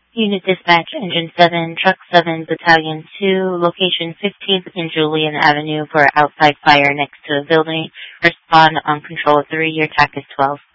Unit Dispatch, Engine 7, Truck 7, Battalion 2, location 15th and Julian Avenue for outside fire next to a building. Respond on control 3, your TAC is 12.